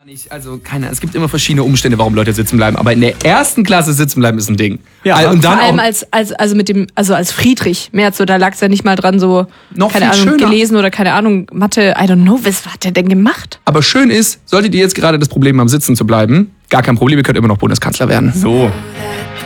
Also es gibt immer verschiedene Umstände, warum Leute sitzen bleiben. Aber in der ersten Klasse sitzen bleiben ist ein Ding. Ja, und dann vor allem als Friedrich Merz, so, da lag es ja nicht mal dran, so, noch keine viel Ahnung, schöner. gelesen oder keine Ahnung, Mathe, I don't know, was hat der denn gemacht? Aber schön ist, solltet ihr jetzt gerade das Problem haben, sitzen zu bleiben, gar kein Problem, ihr könnt immer noch Bundeskanzler werden. So.